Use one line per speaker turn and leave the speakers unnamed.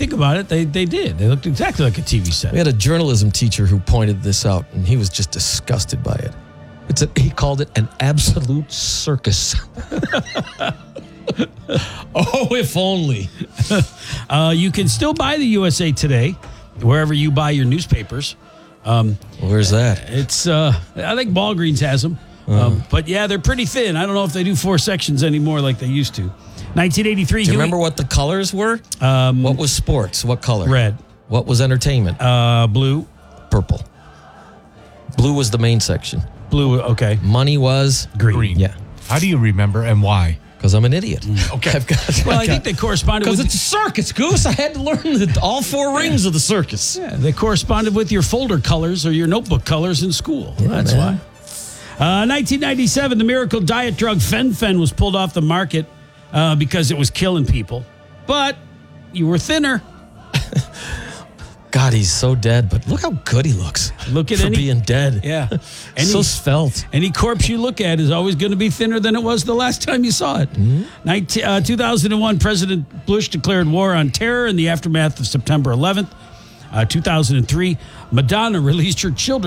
think about it, they did. They looked exactly like a TV set.
We had a journalism teacher who pointed this out, and he was just disgusted by it. He called it an absolute circus. Oh, if only.
You can still buy the USA Today wherever you buy your newspapers.
Where's that?
It's I think Walgreens has them. But yeah, they're pretty thin. I don't know if they do 4 sections anymore like they used to. 1983.
Do you remember what the colors were? What was sports? What color?
Red.
What was entertainment?
Blue.
Purple. Blue was the main section.
Blue, okay.
Money was?
Green.
Yeah.
How do you remember and why?
Because I'm an idiot.
Okay.
I think they corresponded with...
Because it's a circus, Goose. I had to learn all 4 rings of the circus.
Yeah, they corresponded with your folder colors or your notebook colors in school.
Yeah,
that's
man.
why. 1997, the miracle diet drug Fen-Phen was pulled off the market because it was killing people. But you were thinner.
God, he's so dead, but look how good he looks.
Look at
for being dead.
Yeah.
So svelte.
Any corpse you look at is always going to be thinner than it was the last time you saw it. 2001, President Bush declared war on terror in the aftermath of September 11th. 2003, Madonna released her children's